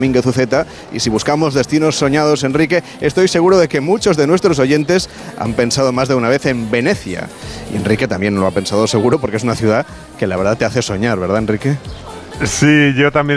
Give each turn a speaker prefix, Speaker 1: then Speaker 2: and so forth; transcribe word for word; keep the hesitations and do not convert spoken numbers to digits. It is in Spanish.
Speaker 1: Domínguez Uceta, y si buscamos destinos soñados, Enrique, estoy seguro de que muchos de nuestros oyentes han pensado más de una vez en Venecia. Y Enrique también lo ha pensado seguro, porque es una ciudad que la verdad te hace soñar, ¿verdad, Enrique?
Speaker 2: Sí, yo también